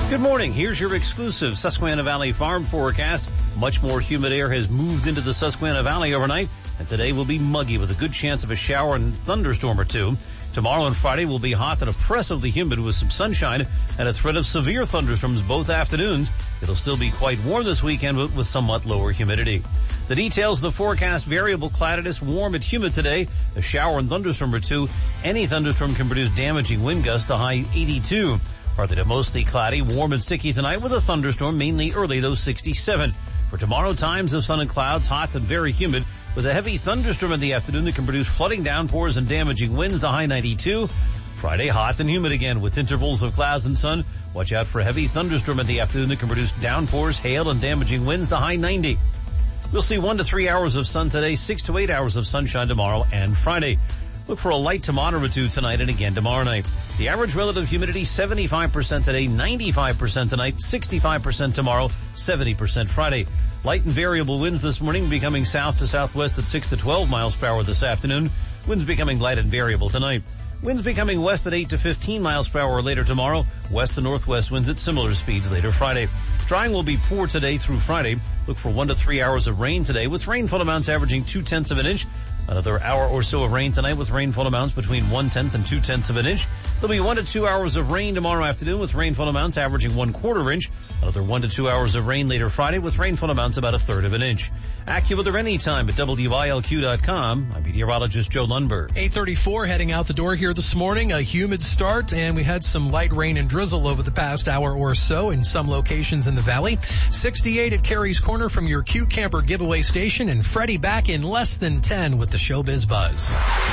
Good morning. Here's your exclusive Susquehanna Valley farm forecast. Much more humid air has moved into the Susquehanna Valley overnight, and today will be muggy with a good chance of a shower and thunderstorm or two. Tomorrow and Friday will be hot and oppressively humid with some sunshine and a threat of severe thunderstorms both afternoons. It'll still be quite warm this weekend with somewhat lower humidity. The details of the forecast: variable cloudiness, warm and humid today, a shower and thunderstorm or two. Any thunderstorm can produce damaging wind gusts, the high 82. Partly to mostly cloudy, warm and sticky tonight with a thunderstorm, mainly early, though 67. For tomorrow, times of sun and clouds, hot and very humid, with a heavy thunderstorm in the afternoon that can produce flooding downpours and damaging winds, the high 92. Friday, hot and humid again with intervals of clouds and sun. Watch out for a heavy thunderstorm in the afternoon that can produce downpours, hail, and damaging winds, the high 90. We'll see 1 to 3 hours of sun today, 6 to 8 hours of sunshine tomorrow and Friday. Look for a light to moderate dew tonight and again tomorrow night. The average relative humidity, 75% today, 95% tonight, 65% tomorrow, 70% Friday. Light and variable winds this morning, becoming south to southwest at 6 to 12 miles per hour this afternoon. Winds becoming light and variable tonight. Winds becoming west at 8 to 15 miles per hour later tomorrow. West to northwest winds at similar speeds later Friday. Drying will be poor today through Friday. Look for 1 to 3 hours of rain today, with rainfall amounts averaging 0.2 of an inch. Another hour or so of rain tonight, with rainfall amounts between 1/10 and 2/10 of an inch. There'll be 1 to 2 hours of rain tomorrow afternoon, with rainfall amounts averaging 1/4 inch. Another 1 to 2 hours of rain later Friday, with rainfall amounts about 1/3 of an inch. AccuWeather anytime at WILQ.com. I'm meteorologist Joe Lundberg. 8:34 heading out the door here this morning. A humid start, and we had some light rain and drizzle over the past hour or so in some locations in the valley. 68 at Carey's Corner from your Q Camper giveaway station, and Freddie back in less than 10 with the Showbiz Buzz.